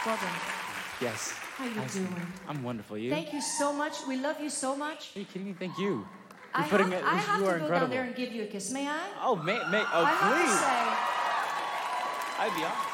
brother. Yes. How you doing? I'm wonderful. You? Thank you so much. We love you so much. Are you kidding me? Thank you. I You're putting have you to are go incredible. down there and give you a kiss. May I? Oh, oh, I have please. to say, I'd be honored.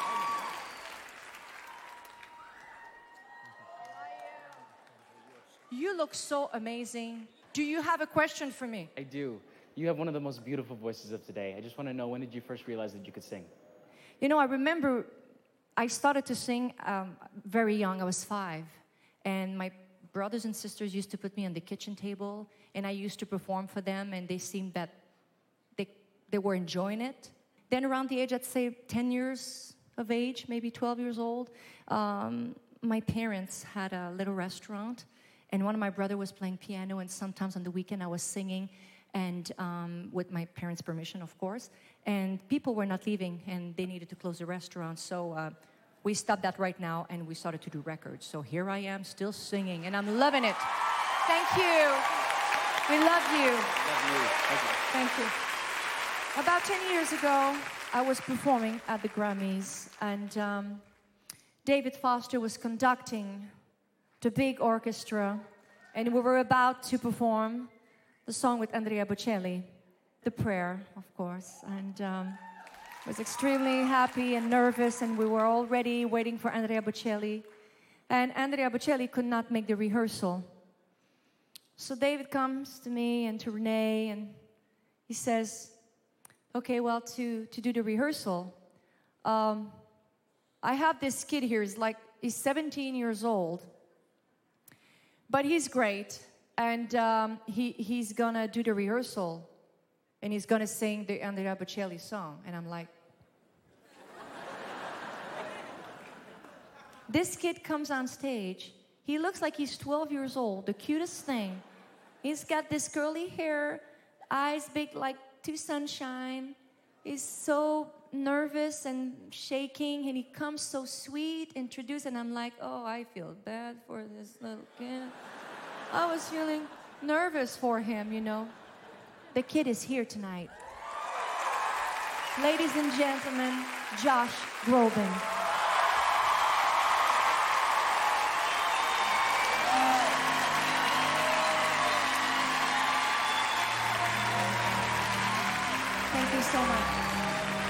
you look so amazing. Do you have a question for me? I do. You have one of the most beautiful voices of today. I just want to know, when did you first realize that you could sing? You know, I remember I started to sing very young. I was 5. And my brothers and sisters used to put me on the kitchen table, and I used to perform for them, and they seemed that they were enjoying it. Then around the age, I'd say 10 years of age, maybe 12 years old, my parents had a little restaurant, and one of my brother was playing piano, and sometimes on the weekend I was singing, and with my parents' permission, of course. And people were not leaving, and they needed to close the restaurant. So we stopped that right now, and we started to do records. So here I am, still singing, and I'm loving it. Thank you. We love you. Love you. Thank you. Thank you. About 10 years ago, I was performing at the Grammys, and David Foster was conducting the big orchestra, and we were about to perform the song with Andrea Bocelli, The Prayer, of course. And I was extremely happy and nervous, and we were all ready, waiting for Andrea Bocelli. And Andrea Bocelli could not make the rehearsal. So David comes to me and to Renee, and he says, okay, well, to do the rehearsal, I have this kid here. He's 17 years old, but he's great, and he's gonna do the rehearsal, and he's gonna sing the Andrea Bocelli song. And I'm like, this kid comes on stage. He looks like he's 12 years old, the cutest thing. He's got this curly hair, eyes big like two sunshine. He's so nervous and shaking, and he comes so sweet, introduced, and I'm like, oh, I feel bad for this little kid. I was feeling nervous for him, you know. The kid is here tonight. Ladies and gentlemen, Josh Groban. Thank you so much.